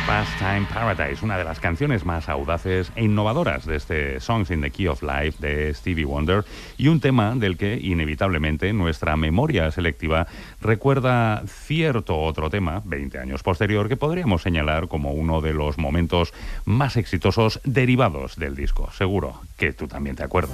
Pastime Paradise, una de las canciones más audaces e innovadoras de este Songs in the Key of Life de Stevie Wonder, y un tema del que inevitablemente nuestra memoria selectiva recuerda cierto otro tema, 20 años posterior, que podríamos señalar como uno de los momentos más exitosos derivados del disco. Seguro que tú también te acuerdas.